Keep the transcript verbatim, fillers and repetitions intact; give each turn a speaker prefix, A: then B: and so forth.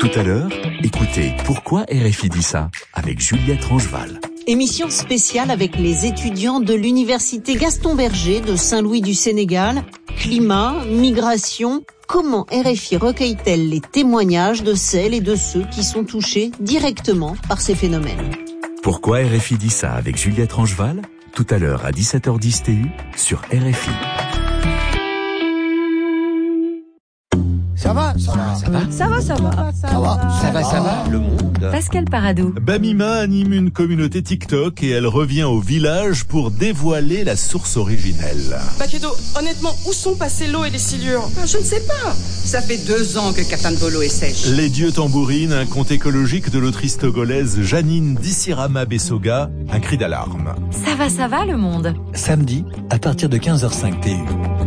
A: Tout à l'heure, écoutez Pourquoi R F I dit ça avec Juliette Rangeval.
B: Émission spéciale avec les étudiants de l'université Gaston Berger de Saint-Louis du Sénégal. Climat, migration, comment R F I recueille-t-elle les témoignages de celles et de ceux qui sont touchés directement par ces phénomènes?
A: Pourquoi R F I dit ça avec Juliette Rangeval? Tout à l'heure à dix-sept heures dix T U sur R F I.
C: Ça va, ça va, ça va,
D: ça va, ça va,
C: ça va, ça va, ça va, le monde.
D: Pascal Paradou.
E: Bamima anime une communauté TikTok et elle revient au village pour dévoiler la source originelle.
F: Bakedo, honnêtement, où sont passées l'eau et les silures?
G: Je ne sais pas. Ça fait deux ans que Katanbolo est sèche.
E: Les dieux tambourines, un conte écologique de l'autrice togolaise Janine Dissirama Bessoga, un cri d'alarme.
D: Ça va, ça va, le monde.
H: Samedi, à partir de quinze heures cinq T U.